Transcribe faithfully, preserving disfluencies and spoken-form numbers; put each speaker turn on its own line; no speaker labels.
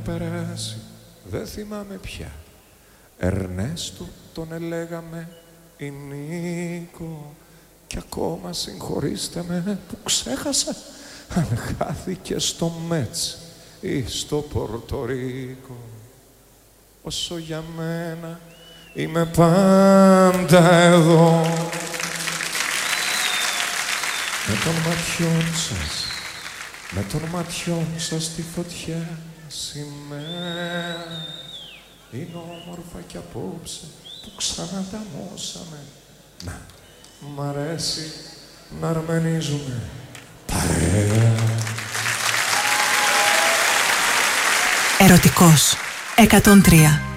περάσει, δεν θυμάμαι πια. Ερνέστο τον ελέγαμε η Νίκο. Κι ακόμα συγχωρήστε με που ξέχασα αν χάθηκε στο Μέτς ή στο Πορτορίκο. Όσο για μένα είμαι πάντα εδώ, με των ματιών σας, με των ματιών σας στη φωτιά σημαία. Είναι όμορφα κι απόψε που ξανανταμώσαμε. Να, μ' αρέσει να αρμενίζουμε παρέα.
Ερωτικός εκατόν τρία.